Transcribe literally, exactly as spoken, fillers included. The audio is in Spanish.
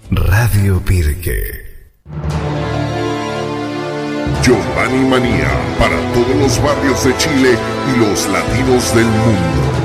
Radio Pirque. Giovanni Manía, para todos los barrios de Chile y los latinos del mundo.